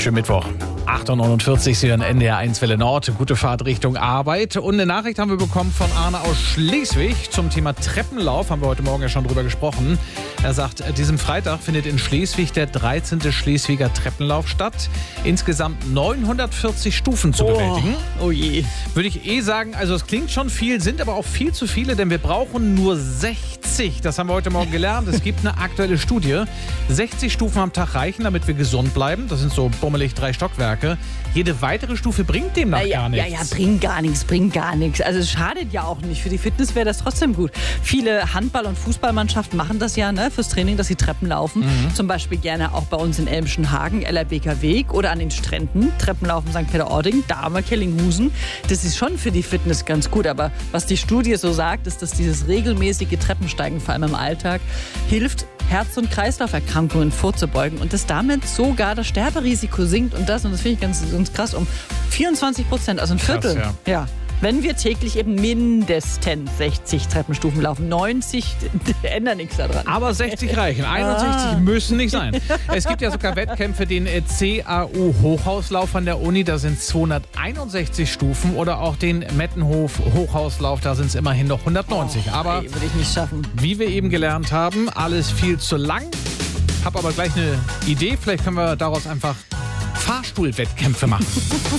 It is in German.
Schönen Mittwoch. 8.49 Uhr, Sie hören NDR 1 Welle Nord. Gute Fahrt Richtung Arbeit. Und eine Nachricht haben wir bekommen von Arne aus Schleswig zum Thema Treppenlauf. Haben wir heute Morgen ja schon drüber gesprochen. Er sagt, diesem Freitag findet in Schleswig der 13. Schleswiger Treppenlauf statt. Insgesamt 940 Stufen zu bewältigen. Oh je. Würde ich sagen, also es klingt schon viel, sind aber auch viel zu viele, denn wir brauchen nur 60. Das haben wir heute Morgen gelernt. Es gibt eine aktuelle Studie. 60 Stufen am Tag reichen, damit wir gesund bleiben. Das sind so bummelig 3 Stockwerke. Jede weitere Stufe bringt demnach gar nichts. Ja, bringt gar nichts. Also es schadet ja auch nicht. Für die Fitness wäre das trotzdem gut. Viele Handball- und Fußballmannschaften machen das ja, ne, fürs Training, dass sie Treppen laufen. Zum Beispiel gerne auch bei uns in Elmschenhagen, LRBker Weg oder an den Stränden. Treppenlaufen St. Peter-Ording, Dahme, Kellinghusen. Das ist schon für die Fitness ganz gut. Aber was die Studie so sagt, ist, dass dieses regelmäßige Treppensteigen, vor allem im Alltag, hilft, Herz- und Kreislauferkrankungen vorzubeugen und dass damit sogar das Sterberisiko sinkt und das finde ich ganz krass, um 24%, also ein Viertel. Krass, ja. Wenn wir täglich eben mindestens 60 Treppenstufen laufen. 90 ändert nichts daran. Aber 60 reichen. 61 müssen nicht sein. Es gibt ja sogar Wettkämpfe, den CAU-Hochhauslauf an der Uni, da sind 261 Stufen. Oder auch den Mettenhof-Hochhauslauf, da sind es immerhin noch 190. Aber würde ich nicht schaffen. wie wir eben gelernt haben, alles viel zu lang. Hab aber gleich eine Idee. Vielleicht können wir daraus einfach Fahrstuhlwettkämpfe machen.